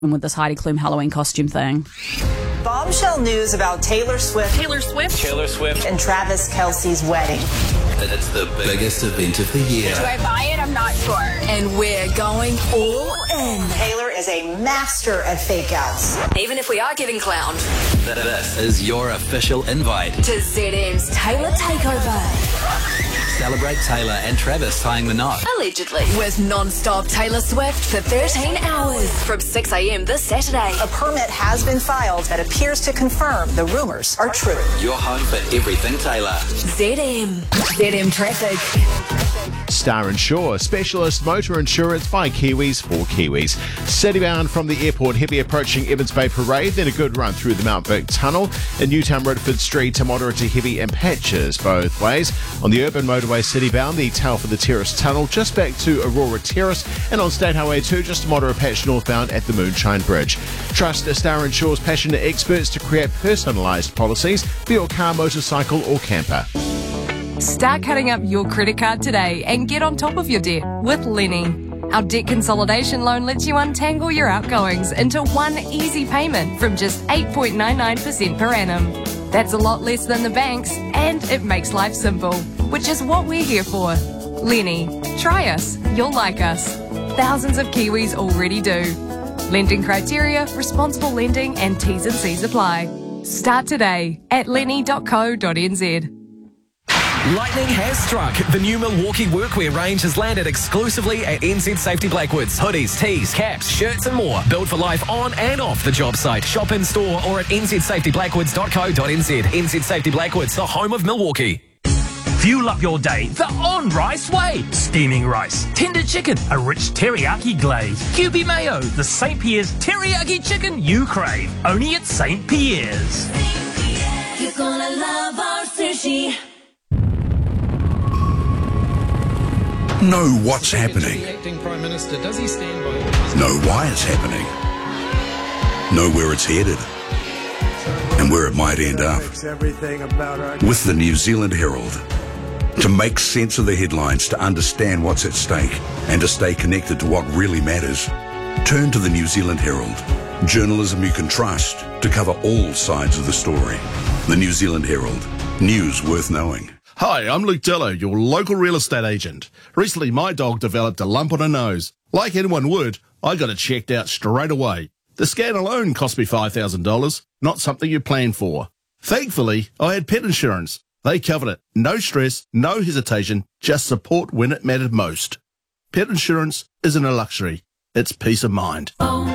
with this Heidi Klum Halloween costume thing. Bombshell news about Taylor Swift and Travis Kelce's wedding. It's the biggest event of the year. Do I buy it? I'm not sure. And we're going all in. Taylor is a master at fake outs. Even if we are getting clowned. This is your official invite to ZM's Taylor Takeover. Celebrate Taylor and Travis tying the knot. Allegedly. With non-stop Taylor Swift for 13 hours from 6 a.m. this Saturday. A permit has been filed that appears to confirm the rumors are true. Your home for everything Taylor. ZM Traffic. Star Insure, specialist motor insurance by Kiwis for Kiwis. Citybound from the airport, heavy approaching Evans Bay Parade, then a good run through the Mount Burke Tunnel. In Newtown Redford Street, to moderate to heavy in patches both ways. On the urban motorway citybound, the Telford Terrace Tunnel just back to Aurora Terrace. And on State Highway 2, just a moderate patch northbound at the Moonshine Bridge. Trust Star Insure's passionate experts to create personalised policies for your car, motorcycle or camper. Start cutting up your credit card today and get on top of your debt with Lenny. Our debt consolidation loan lets you untangle your outgoings into one easy payment from just 8.99% per annum. That's a lot less than the banks, and it makes life simple, which is what we're here for. Lenny, try us. You'll like us. Thousands of Kiwis already do. Lending criteria, responsible lending and T's and C's apply. Start today at lenny.co.nz. Lightning has struck. The new Milwaukee workwear range has landed exclusively at NZ Safety Blackwoods. Hoodies, tees, caps, shirts and more. Built for life on and off the job site. Shop in store or at nzsafetyblackwoods.co.nz. NZ Safety Blackwoods, the home of Milwaukee. Fuel up your day the on-rice way. Steaming rice, tender chicken, a rich teriyaki glaze, QB mayo, the St. Pierre's teriyaki chicken you crave. Only at St. Pierre's. You're gonna love our sushi. Know what's happening. Know why it's happening. Know where it's headed. And where it might end up. With the New Zealand Herald. To make sense of the headlines, to understand what's at stake, and to stay connected to what really matters, turn to the New Zealand Herald. Journalism you can trust to cover all sides of the story. The New Zealand Herald. News worth knowing. Hi, I'm Luke Dillo, your local real estate agent. Recently, my dog developed a lump on her nose. Like anyone would, I got it checked out straight away. The scan alone cost me $5,000, not something you plan for. Thankfully, I had pet insurance. They covered it. No stress, no hesitation, just support when it mattered most. Pet insurance isn't a luxury, it's peace of mind. Oh.